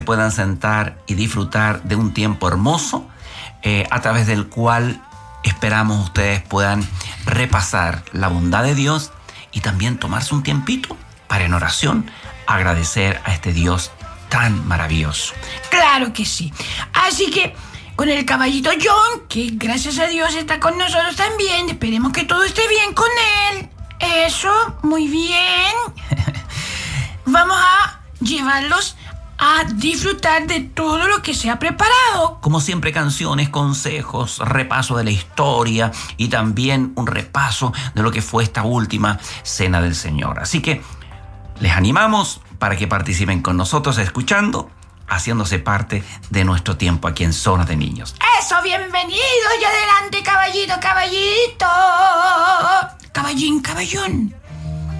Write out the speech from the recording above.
puedan sentar y disfrutar de un tiempo hermoso a través del cual esperamos ustedes puedan repasar la bondad de Dios y también tomarse un tiempito para en oración agradecer a este Dios tan maravilloso. Claro que sí. Así que con el caballito John, que gracias a Dios está con nosotros también, esperemos que todo esté bien con él. Eso, muy bien. Vamos a llevarlos a disfrutar de todo lo que se ha preparado. Como siempre, canciones, consejos, repaso de la historia y también un repaso de lo que fue esta última cena del Señor. Así que les animamos para que participen con nosotros escuchando, haciéndose parte de nuestro tiempo aquí en Zona de Niños. Eso, bienvenido y adelante, caballito, caballito. Caballín, caballón.